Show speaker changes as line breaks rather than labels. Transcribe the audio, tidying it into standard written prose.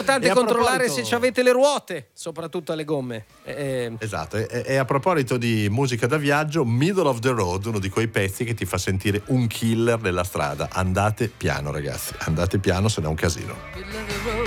importante controllare se ci avete le ruote, soprattutto alle gomme.
Esatto, e a proposito di musica da viaggio, Middle of the Road, uno di quei pezzi che ti fa sentire un killer nella strada. Andate piano, ragazzi, andate piano, se no è un casino.